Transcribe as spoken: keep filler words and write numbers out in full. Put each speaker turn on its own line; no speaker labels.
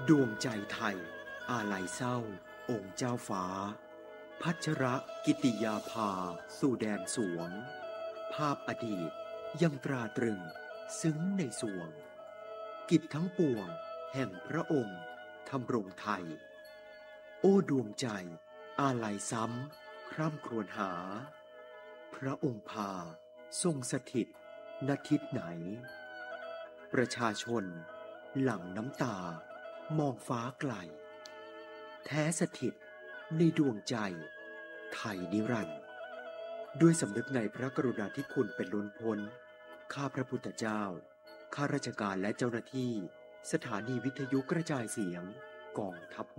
ดวงใจไทยอาลัยเศร้าองค์เจ้าฟ้าพัชรกิติยาภาสู่แดนสวงภาพอดีตยังตราตรึงซึ้งในสวงกิจทั้งปวงแห่งพระองค์ทำรงไทยโอ้ดวงใจอาลัยซ้ำคร่ำครวญหาพระองค์พาทรงสถิตณทิศไหนประชาชนหลั่งน้ำตามองฟ้าไกลแท้สถิตในดวงใจไทยนิรันดร์ด้วยสำนึกในพระกรุณาธิคุณเป็นล้นพ้นข้าพระพุทธเจ้าข้าราชการและเจ้าหน้าที่สถานีวิทยุกระจายเสียงกองทัพ